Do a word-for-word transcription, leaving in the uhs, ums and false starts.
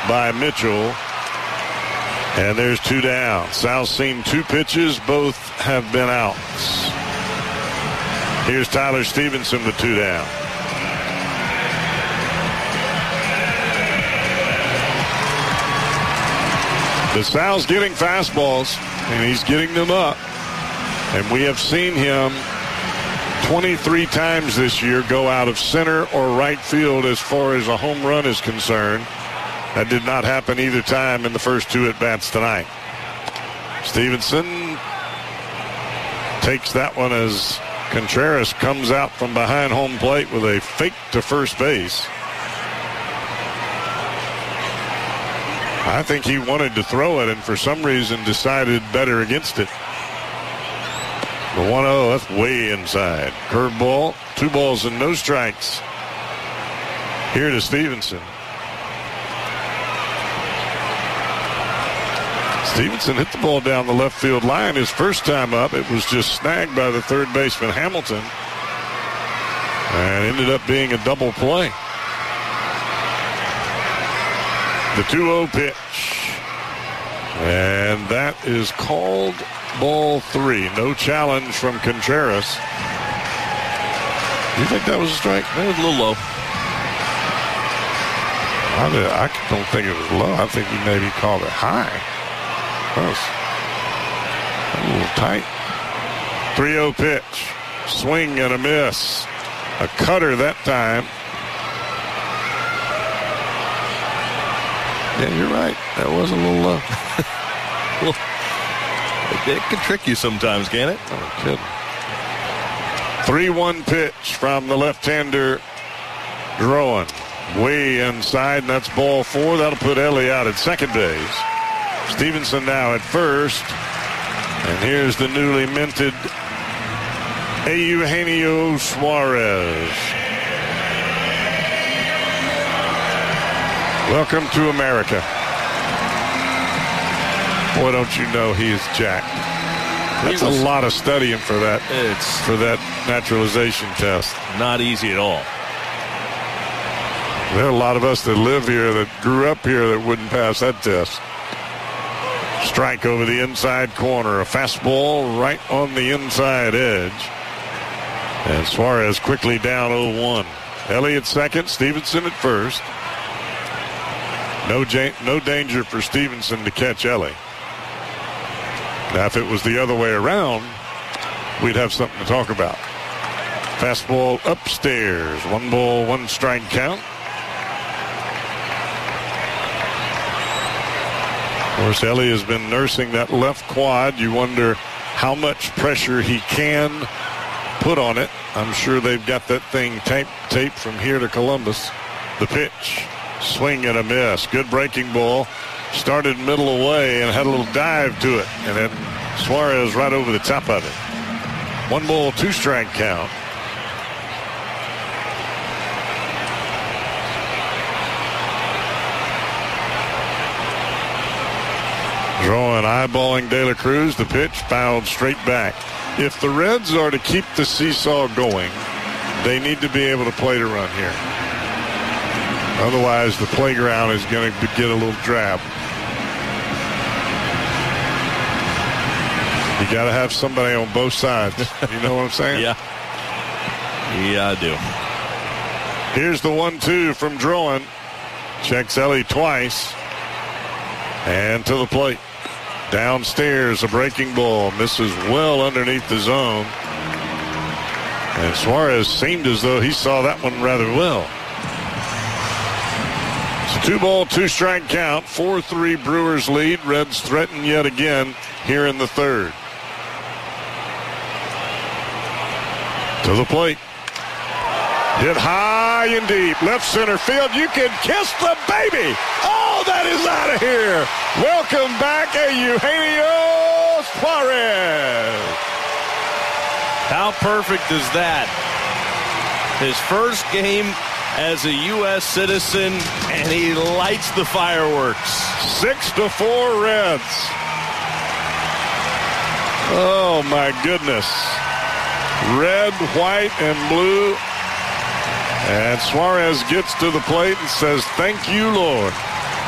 by Mitchell. And there's two down. Sal's seen two pitches. Both have been outs. Here's Tyler Stevenson with two down. The Sal's getting fastballs, and he's getting them up. And we have seen him twenty-three times this year go out of center or right field as far as a home run is concerned. That did not happen either time in the first two at-bats tonight. Stevenson takes that one as Contreras comes out from behind home plate with a fake to first base. I think he wanted to throw it and for some reason decided better against it. The one oh, that's way inside. Curveball, two balls and no strikes. Here to Stevenson. Stevenson hit the ball down the left field line his first time up. It was just snagged by the third baseman Hamilton and ended up being a double play. The two oh pitch. And that is called ball three. No challenge from Contreras. Do you think that was a strike? That was a little low. I, did, I don't think it was low. I think he maybe called it high. That was a little tight. three oh pitch. Swing and a miss. A cutter that time. Yeah, you're right. That was a little low. Well, it can trick you sometimes, can it? Oh, kidding. three one pitch from the left-hander, Drowan. Way inside, and that's ball four. That'll put Ellie out at second base. Stevenson now at first. And here's the newly minted Eugenio Suarez. Welcome to America. Boy, don't you know he is jacked. That's a lot of studying for that. It's for that naturalization test. Not easy at all. There are a lot of us that live here that grew up here that wouldn't pass that test. Strike over the inside corner. A fastball right on the inside edge. And Suarez quickly down oh one. Elliott second, Stevenson at first. No, no danger for Stevenson to catch Ellie. Now, if it was the other way around, we'd have something to talk about. Fastball upstairs. One ball, one strike count. Of course, Ellie has been nursing that left quad. You wonder how much pressure he can put on it. I'm sure they've got that thing taped, taped from here to Columbus. The pitch, swing and a miss. Good breaking ball. Started middle away and had a little dive to it. And then Suarez right over the top of it. One ball, two strike count. Drawing, eyeballing De La Cruz. The pitch fouled straight back. If the Reds are to keep the seesaw going, they need to be able to play to run here. Otherwise, the playground is going to get a little drab. You got to have somebody on both sides. You know what I'm saying? Yeah. Yeah, I do. Here's the one two from Drowan. Checks Ellie twice. And to the plate. Downstairs, a breaking ball. Misses well underneath the zone. And Suarez seemed as though he saw that one rather well. It's a two ball, two strike count. four three Brewers lead. Reds threaten yet again here in the third. To the plate. Hit high and deep. Left center field. You can kiss the baby. Oh, that is out of here. Welcome back, Eugenio Suarez. How perfect is that? His first game as a U S citizen, and he lights the fireworks. Six to four Reds. Oh, my goodness. Red, white, and blue. And Suarez gets to the plate and says, thank you, Lord.